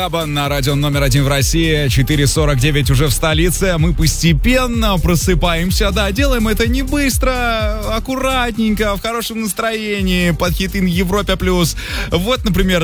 Эба на радио номер 1 в России, 4:49 уже в столице. Мы постепенно просыпаемся, да, делаем это не быстро, аккуратненько, в хорошем настроении, под хиты Европе+. Вот, например,